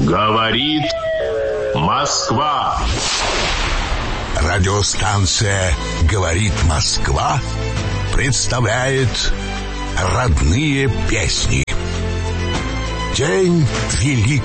Говорит Москва. Радиостанция «Говорит Москва» представляет родные песни. День великий.